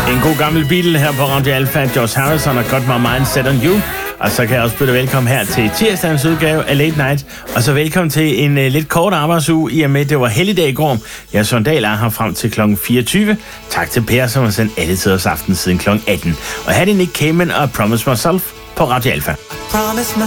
En god gammel Beatle her på Radio Alpha, George Harrison og Got My Mind Set On You. Og så kan jeg også byde velkommen her til tirsdagens udgave af Late Night. Og så velkommen til en lidt kort arbejdsuge, i og med det var helligdag i går. Jeg er Søren Dahl er her frem til kl. 24. Tak til Per, som har sendt alle tiders aften siden kl. 18. Og her er det Nick Cayman og Promise Myself på Radio Alpha.